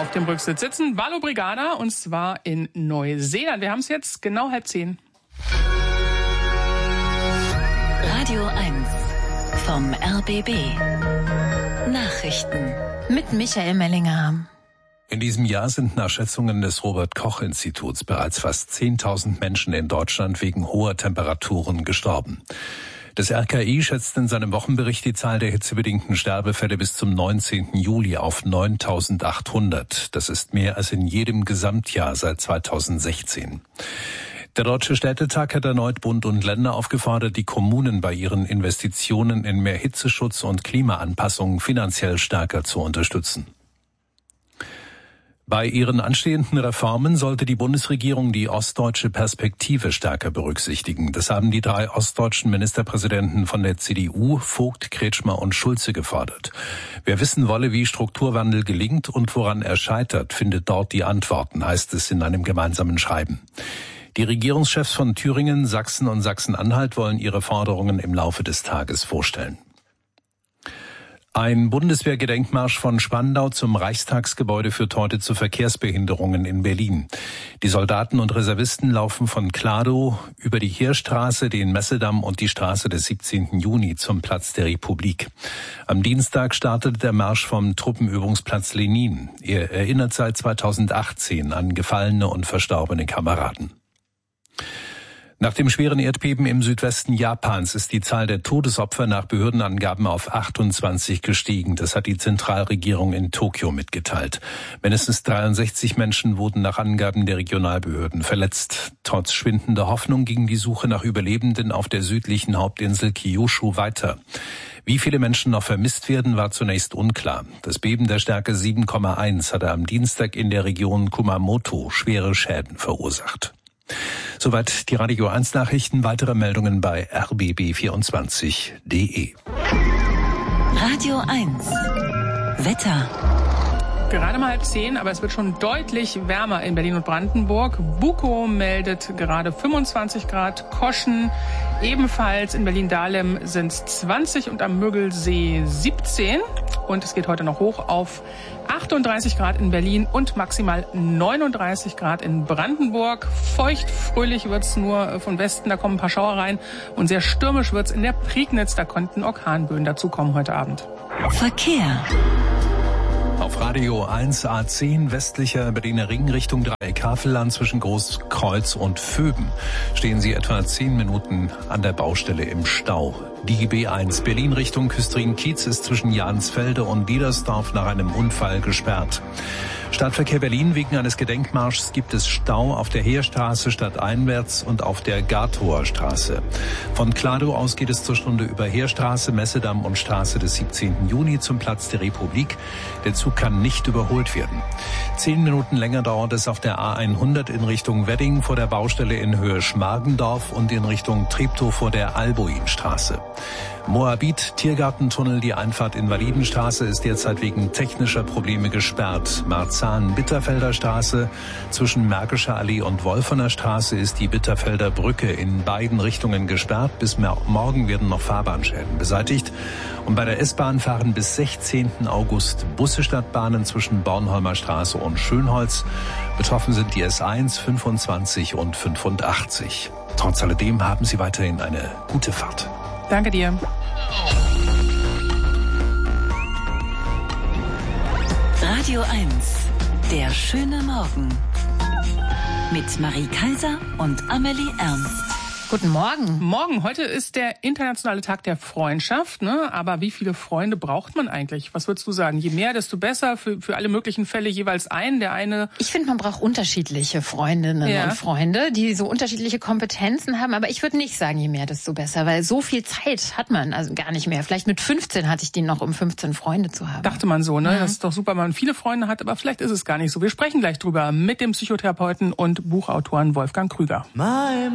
auf dem Rücksitz sitzen. Valo Brigada, und zwar in Neuseeland. Wir haben es jetzt genau 9:30. Radio 1 vom RBB. Nachrichten mit Michael Mellinger. In diesem Jahr sind nach Schätzungen des Robert-Koch-Instituts bereits fast 10.000 Menschen in Deutschland wegen hoher Temperaturen gestorben. Das RKI schätzt in seinem Wochenbericht die Zahl der hitzebedingten Sterbefälle bis zum 19. Juli auf 9.800. Das ist mehr als in jedem Gesamtjahr seit 2016. Der Deutsche Städtetag hat erneut Bund und Länder aufgefordert, die Kommunen bei ihren Investitionen in mehr Hitzeschutz und Klimaanpassung finanziell stärker zu unterstützen. Bei ihren anstehenden Reformen sollte die Bundesregierung die ostdeutsche Perspektive stärker berücksichtigen. Das haben die 3 ostdeutschen Ministerpräsidenten von der CDU, Vogt, Kretschmer und Schulze, gefordert. Wer wissen wolle, wie Strukturwandel gelingt und woran er scheitert, findet dort die Antworten, heißt es in einem gemeinsamen Schreiben. Die Regierungschefs von Thüringen, Sachsen und Sachsen-Anhalt wollen ihre Forderungen im Laufe des Tages vorstellen. Ein Bundeswehrgedenkmarsch von Spandau zum Reichstagsgebäude führt heute zu Verkehrsbehinderungen in Berlin. Die Soldaten und Reservisten laufen von Kladow über die Heerstraße, den Messedamm und die Straße des 17. Juni zum Platz der Republik. Am Dienstag startete der Marsch vom Truppenübungsplatz Lenin. Er erinnert seit 2018 an gefallene und verstorbene Kameraden. Nach dem schweren Erdbeben im Südwesten Japans ist die Zahl der Todesopfer nach Behördenangaben auf 28 gestiegen. Das hat die Zentralregierung in Tokio mitgeteilt. Mindestens 63 Menschen wurden nach Angaben der Regionalbehörden verletzt. Trotz schwindender Hoffnung ging die Suche nach Überlebenden auf der südlichen Hauptinsel Kyushu weiter. Wie viele Menschen noch vermisst werden, war zunächst unklar. Das Beben der Stärke 7,1 hatte am Dienstag in der Region Kumamoto schwere Schäden verursacht. Soweit die Radio 1 Nachrichten. Weitere Meldungen bei rbb24.de. Radio 1 Wetter. Gerade mal 9:30, aber es wird schon deutlich wärmer in Berlin und Brandenburg. Bukow meldet gerade 25 Grad, Koschen ebenfalls, in Berlin-Dahlem sind es 20 und am Müggelsee 17. Und es geht heute noch hoch auf 38 Grad in Berlin und maximal 39 Grad in Brandenburg. Feucht, fröhlich wird's nur von Westen, da kommen ein paar Schauer rein. Und sehr stürmisch wird's in der Prignitz, da könnten Orkanböen dazukommen heute Abend. Verkehr. Auf Radio 1 A10 westlicher Berliner Ring Richtung Dreieck-Havelland zwischen Großkreuz und Vöben stehen Sie etwa 10 Minuten an der Baustelle im Stau. Die B1 Berlin Richtung Küstrin-Kiez ist zwischen Jansfelde und Diedersdorf nach einem Unfall gesperrt. Stadtverkehr Berlin: wegen eines Gedenkmarschs gibt es Stau auf der Heerstraße stadteinwärts und auf der Gartower Straße. Von Kladow aus geht es zur Stunde über Heerstraße, Messedamm und Straße des 17. Juni zum Platz der Republik. Der Zug kann nicht überholt werden. 10 Minuten länger dauert es auf der A100 in Richtung Wedding vor der Baustelle in Höhe Schmargendorf und in Richtung Treptow vor der Albuinstraße. Moabit Tiergartentunnel, die Einfahrt Invalidenstraße ist derzeit wegen technischer Probleme gesperrt. Marzahn-Bitterfelder Straße zwischen Märkischer Allee und Wolfener Straße ist die Bitterfelder Brücke in beiden Richtungen gesperrt. Bis morgen werden noch Fahrbahnschäden beseitigt. Und bei der S-Bahn fahren bis 16. August Busse Stadtbahnen zwischen Bornholmer Straße und Schönholz. Betroffen sind die S1, 25 und 85. Trotz alledem haben Sie weiterhin eine gute Fahrt. Danke dir. Radio 1, der schöne Morgen. Mit Marie Kaiser und Amelie Ernst. Guten Morgen. Morgen, heute ist der internationale Tag der Freundschaft, ne? Aber wie viele Freunde braucht man eigentlich? Was würdest du sagen? Je mehr, desto besser, für alle möglichen Fälle jeweils einen. Der eine... Ich finde, man braucht unterschiedliche Freundinnen und Freunde, die so unterschiedliche Kompetenzen haben. Aber ich würde nicht sagen, je mehr, desto besser, weil so viel Zeit hat man also gar nicht mehr. Vielleicht mit 15 hatte ich die noch, um 15 Freunde zu haben. Dachte man so, ne? Das ist doch super, wenn man viele Freunde hat, aber vielleicht ist es gar nicht so. Wir sprechen gleich drüber mit dem Psychotherapeuten und Buchautoren Wolfgang Krüger.